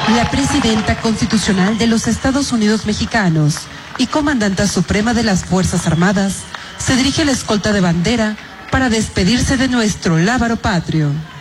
La presidenta constitucional de los Estados Unidos mexicanos y comandanta suprema de las Fuerzas Armadas se dirige a la escolta de bandera para despedirse de nuestro lábaro patrio.